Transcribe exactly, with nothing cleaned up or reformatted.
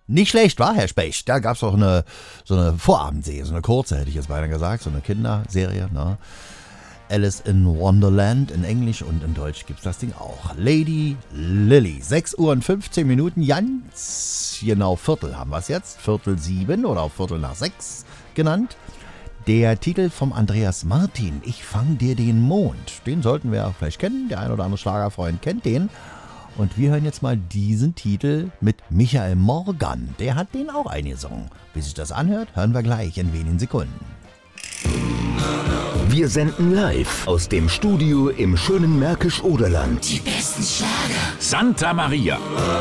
Nicht schlecht, war Herr Specht. Da gab es auch eine, so eine Vorabendserie, so eine kurze, hätte ich jetzt beinahe gesagt, so eine Kinderserie, ne? Alice in Wonderland in Englisch und in Deutsch gibt's das Ding auch. Lady Lily, sechs Uhr und fünfzehn Minuten, ganz genau Viertel haben wir es jetzt, Viertel sieben oder auch Viertel nach sechs genannt. Der Titel vom Andreas Martin, Ich fang dir den Mond, den sollten wir vielleicht kennen, der ein oder andere Schlagerfreund kennt den. Und wir hören jetzt mal diesen Titel mit Michael Morgan, der hat den auch eingesungen. Wie sich das anhört, hören wir gleich in wenigen Sekunden. Wir senden live aus dem Studio im schönen Märkisch-Oderland. Die besten Schlager. Santa Maria.